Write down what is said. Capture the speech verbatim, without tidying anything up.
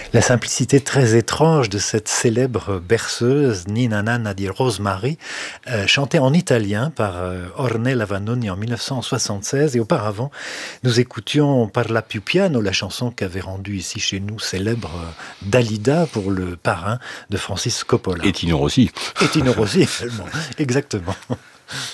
La simplicité très étrange de cette célèbre berceuse Ninna Nanna di Rosemary, euh, chantée en italien par euh, Ornella Vanoni en mille neuf cent soixante-seize. Et auparavant, nous écoutions Parla più piano, la chanson qu'avait rendue ici chez nous célèbre euh, Dalida pour le parrain de Francis Coppola. Et Tino Rossi. Et Tino Rossi également, exactement.